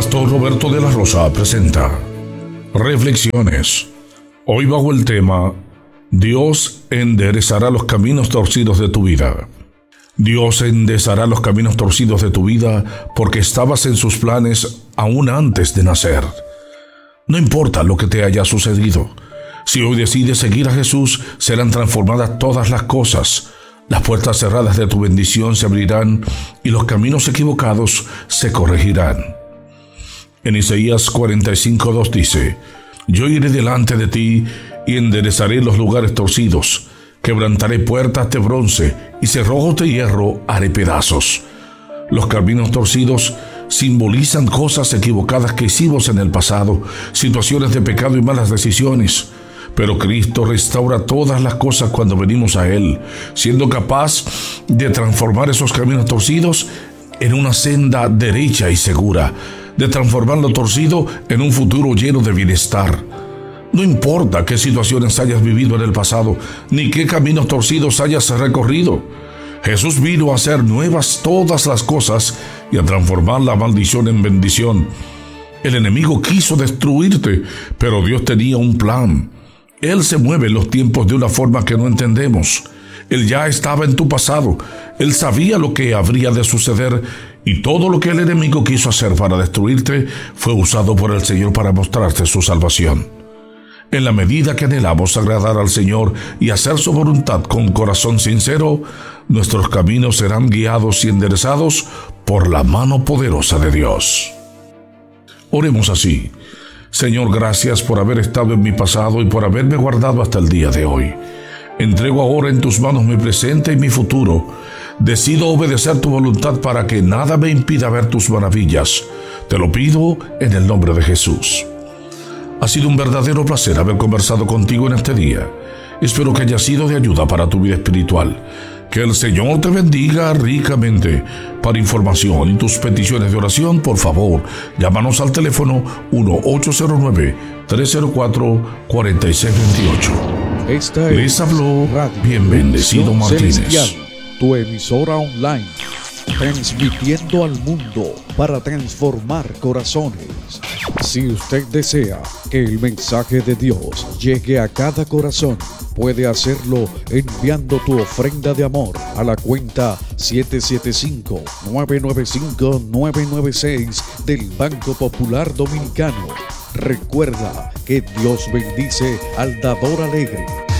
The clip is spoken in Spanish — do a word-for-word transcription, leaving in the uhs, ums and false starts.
Pastor Roberto de la Rosa presenta Reflexiones. Hoy bajo el tema Dios enderezará los caminos torcidos de tu vida. Dios enderezará los caminos torcidos de tu vida porque estabas en sus planes aún antes de nacer. No importa lo que te haya sucedido. Si hoy decides seguir a Jesús, serán transformadas todas las cosas. Las puertas cerradas de tu bendición se abrirán y los caminos equivocados se corregirán. En Isaías cuarenta y cinco, dos dice: Yo iré delante de ti y enderezaré los lugares torcidos, quebrantaré puertas de bronce y cerrojos de hierro haré pedazos. Los caminos torcidos simbolizan cosas equivocadas que hicimos en el pasado, situaciones de pecado y malas decisiones. Pero Cristo restaura todas las cosas cuando venimos a Él, siendo capaz de transformar esos caminos torcidos en una senda derecha y segura, de transformar lo torcido en un futuro lleno de bienestar. No importa qué situaciones hayas vivido en el pasado, ni qué caminos torcidos hayas recorrido. Jesús vino a hacer nuevas todas las cosas y a transformar la maldición en bendición. El enemigo quiso destruirte, pero Dios tenía un plan. Él se mueve en los tiempos de una forma que no entendemos. Él ya estaba en tu pasado. Él sabía lo que habría de suceder y todo lo que el enemigo quiso hacer para destruirte fue usado por el Señor para mostrarte su salvación. En la medida que anhelamos agradar al Señor y hacer su voluntad con corazón sincero, nuestros caminos serán guiados y enderezados por la mano poderosa de Dios. Oremos así: Señor, gracias por haber estado en mi pasado y por haberme guardado hasta el día de hoy. Entrego ahora en tus manos mi presente y mi futuro. Decido obedecer tu voluntad para que nada me impida ver tus maravillas. Te lo pido en el nombre de Jesús. Ha sido un verdadero placer haber conversado contigo en este día. Espero que haya sido de ayuda para tu vida espiritual. Que el Señor te bendiga ricamente. Para información y tus peticiones de oración, por favor, llámanos al teléfono uno ocho cero nueve, tres cero cuatro, cuatro seis dos ocho. Esta Les es habló Radio Bien Bendecido Martínez. Celestial, tu emisora online, transmitiendo al mundo para transformar corazones. Si usted desea que el mensaje de Dios llegue a cada corazón, puede hacerlo enviando tu ofrenda de amor a la cuenta siete siete cinco, nueve nueve cinco, nueve nueve seis del Banco Popular Dominicano. Recuerda que Dios bendice al dador alegre.